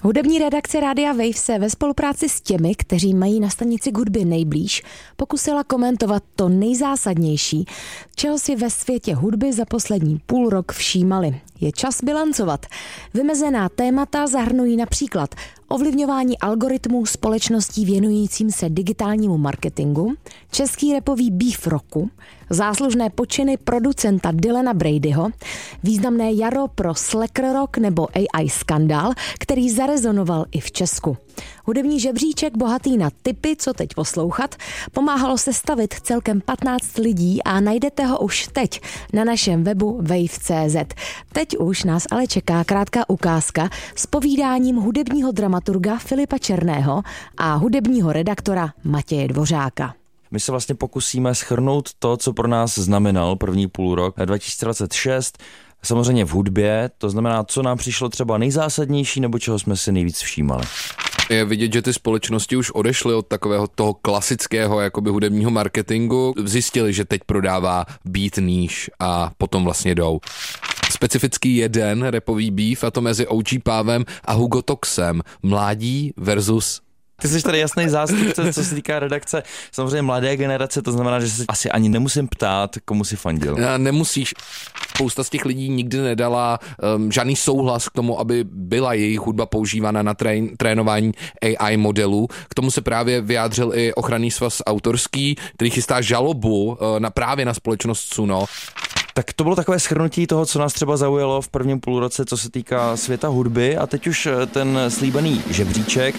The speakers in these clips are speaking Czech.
Hudební redakce Rádia Wave se ve spolupráci s těmi, kteří mají na stanici k hudbě nejblíž, pokusila komentovat to nejzásadnější, čeho si ve světě hudby za poslední půl rok všímali. Je čas bilancovat. Vymezená témata zahrnují například ovlivňování algoritmů společností věnujícím se digitálnímu marketingu, český rapový beef roku, záslužné počiny producenta Dylana Bradyho, významné jaro pro Slacker Rock nebo AI skandál, který zarezonoval i v Česku. Hudební žebříček bohatý na tipy, co teď poslouchat, pomáhalo sestavit celkem 15 lidí a najdete ho už teď na našem webu wave.cz. Teď už nás ale čeká krátká ukázka s povídáním hudebního dramaturga Filipa Černého a hudebního redaktora Matěje Dvořáka. My se vlastně pokusíme shrnout to, co pro nás znamenal první půlrok 2026, samozřejmě v hudbě, to znamená, co nám přišlo třeba nejzásadnější nebo čeho jsme si nejvíc všímali. Je vidět, že ty společnosti už odešly od takového toho klasického jakoby hudebního marketingu, zjistili, že teď prodává beat níž a potom vlastně jdou. Specifický jeden rapový beef, a to mezi OG Pávem a Hugo Toxem, mládí versus. Ty jsi tady jasný zástupce, co se týká redakce, samozřejmě mladé generace, to znamená, že se asi ani nemusím ptát, komu si fandil. Nemusíš. Spousta z těch lidí nikdy nedala žádný souhlas k tomu, aby byla jejich hudba používána na trénování AI modelů. K tomu se právě vyjádřil i ochranný svaz autorský, který chystá žalobu právě na společnost Suno. Tak to bylo takové shrnutí toho, co nás třeba zaujalo v prvním půlroce, co se týká světa hudby, a teď už ten slíbený žebříček.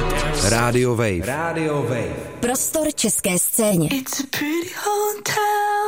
Rádio Wave. Prostor české scéně. It's a pretty hometown.